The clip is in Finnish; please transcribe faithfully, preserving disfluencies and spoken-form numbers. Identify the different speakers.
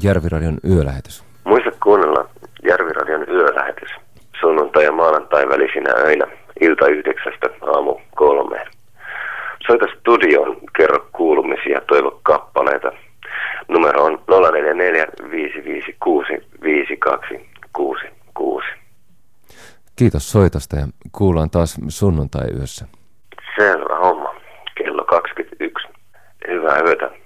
Speaker 1: Järviradion yölähetys?
Speaker 2: Muista kuunnella Järviradion yölähetys sunnuntai- ja maanantai välisinä öinä ilta yhdeksästä aamu kolmeen. Soita studioon, kerro kuulumisia, toivo kappaleita. Numero on nolla neljä neljä viisi viisi kuusi viisi kaksi kuusi kuusi.
Speaker 1: Kiitos soitosta ja kuullaan taas sunnuntai-yössä.
Speaker 2: Selvä homma. Kello kaksikymmentäyksi. Hyvää yötä.